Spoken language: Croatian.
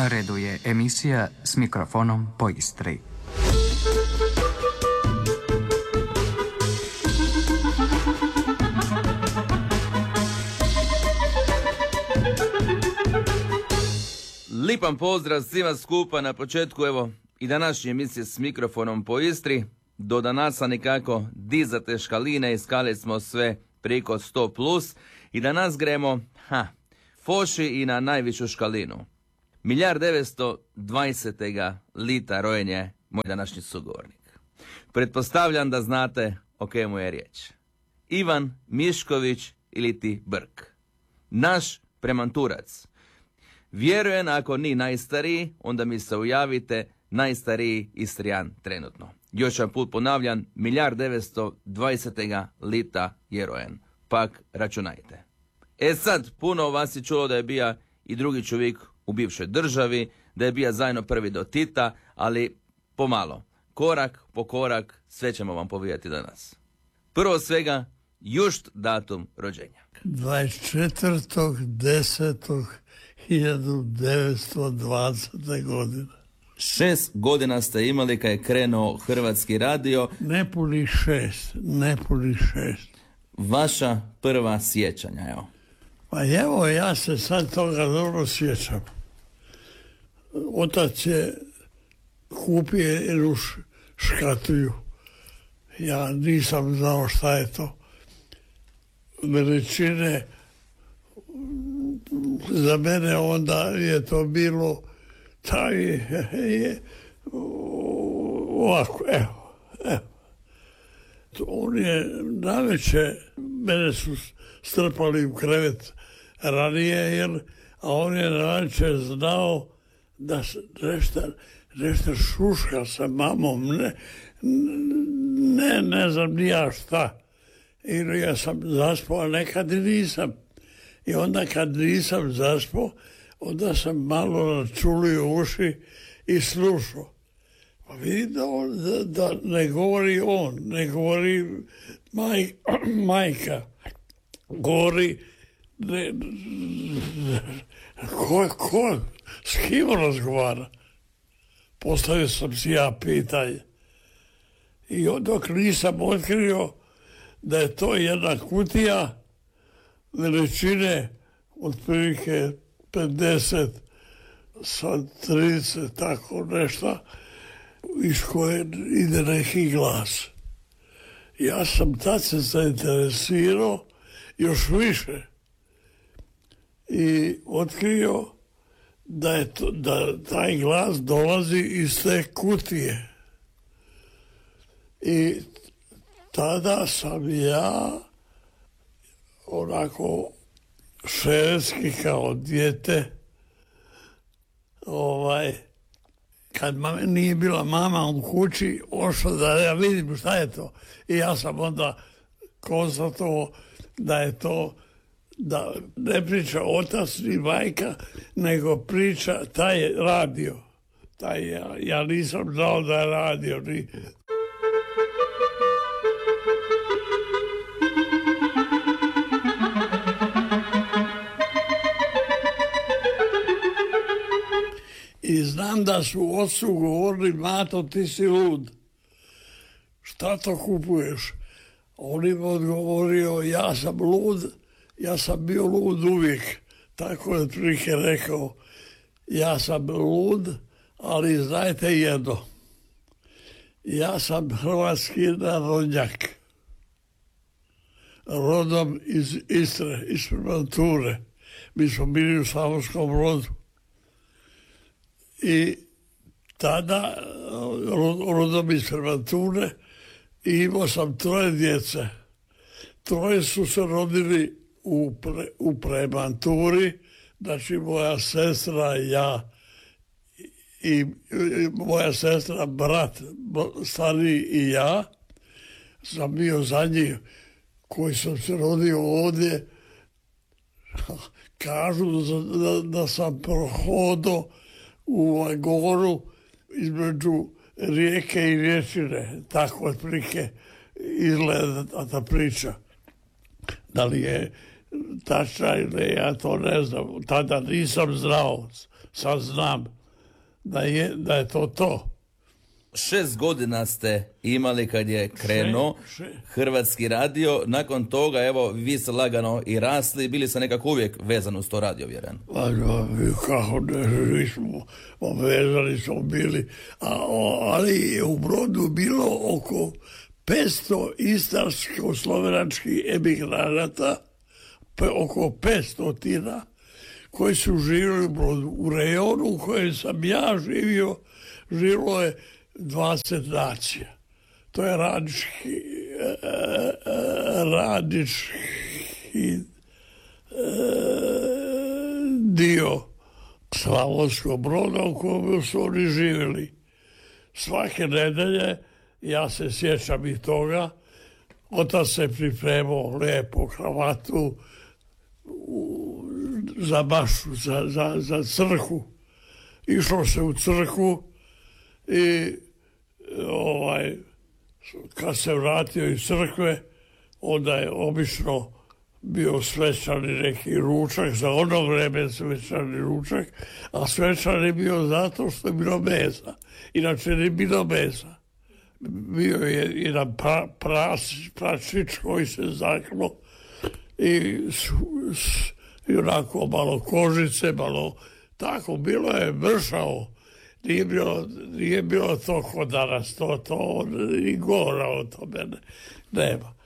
Na redu je emisija S mikrofonom po Istri. Lipan pozdrav svima skupa na početku, evo, i današnje emisije S mikrofonom po Istri. Do danasa nikako dizate škaline i skali smo sve preko 100+. I danas gremo, foši i na najvišu škalinu. 1920. lita rojen je moj današnji sugovornik. Pretpostavljam da znate o kemu je riječ. Ivan Mišković ili ti Brk. Naš premanturac. Vjerujem, ako ni najstariji, onda mi se ujavite najstariji Istrijan trenutno. Još jedan put ponavljam, 1920. lita je rojen. Pak računajte. Sad, puno vas je čulo da je bija i drugi čovjek u bivšoj državi, da je bija zajedno prvi do Tita, ali pomalo, korak po korak, sve ćemo vam povijati danas. Prvo svega, just datum rođenja. 24.10.1920. godine. 6 godina ste imali kad je krenuo Hrvatski radio. Nepuni šest. Vaša prva sjećanja, evo. Pa evo, ja se sad toga dobro sjećam. Otac je kupio jednu škatulju. Ja nisam znao šta je to. Veličine, za mene onda je to bilo ovako, evo. On je navečer, mene su strpali u krevet ranije, a on je navečer znao da nešto šuška sa mamom, ne znam ni ja šta. Ili ja sam zaspao, a nekad i nisam. I onda kad nisam zaspao, onda sam malo načulio uši i slušao. Pa vidim da ne govori on, ne govori majka. Govori ko s kim razgovara? Postavio sam si ja pitanje. I dok nisam otkrio da je to jedna kutija veličine otprilike 50 sa 30, tako nešto, iz koje ide neki glas. Ja sam tad se zainteresirao još više i otkrio da taj glas dolazi iz te kutije. I tada sam ja onako šeretski kao dijete, kad nije bila mama u kući, ošao da ja vidim šta je to. I ja sam onda konstatovao da je to, da ne priča otac ni majka, nego priča taj radio. Ja nisam znao da je radio ni... I znam da su ocu govorili, Mato, ti si lud. Šta to kupuješ? On im odgovorio, ja sam lud, ja sam bio lud uvijek. Tako je otprilike rekao, ja sam lud, ali znajte jedno. Ja sam hrvatski narodnjak. Rodom iz Istre, iz Premanture. Mi smo bili u Slavonskom Brodu. I tada, rodom iz Premanture, imao sam 3 djece. 3 su se rodili u Premanturi, znači moja sestra, ja i moja sestra, brat stariji i ja, sam bio zadnji koji sam se rodio ovdje. Kažu da sam prohodao u goru između rijeke i riječine. Tako otprilike izgleda ta priča. Da li je tačna ili ja to ne znam. Tada nisam znao, sad znam da je to. 6 godina ste imali kad je krenuo Hrvatski radio. Nakon toga, evo, vi ste lagano i rasli. Bili ste nekako uvijek vezani uz to radio, vjerujem. Kako ne, vezani smo bili. Ali je u Brodu bilo oko 500 istarsko-slovenačkih emigranata, oko 500 koji su živjeli u Brodu. U rejonu u kojem sam ja živio, živilo je 20 nacija. To je radnički dio Slavonskog Broda u kojem su oni živjeli. Svake nedelje, ja se sjećam i toga, otac se pripremao lijepo kravatu za mašu, za crkvu. Išlo se u crkvu i kad se vratio iz crkve, onda je obično bio svečani neki ručak, za ono vreme svečani ručak, a svečan je bio zato što je bilo mesa. Inače nije bilo mesa. Bio je jedan prašić koji se zaklo i onako malo kožice, malo tako, bilo je mršavo. Nije bilo to kod danas, to i govora o tome nema.